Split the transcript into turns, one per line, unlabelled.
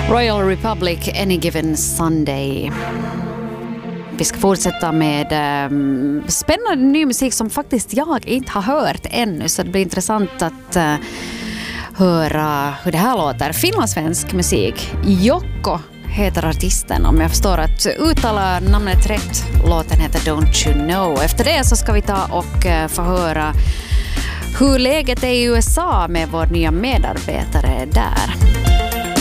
Royal Republic, Any Given Sunday. Vi ska fortsätta med spännande ny musik som faktiskt jag inte har hört ännu, så det blir intressant att höra hur det här låter. Finlandssvensk musik. Jokko heter artisten, om jag förstår att uttala namnet rätt. Låten heter Don't You Know. Efter det så ska vi ta och få höra hur läget är i USA med vår nya medarbetare där.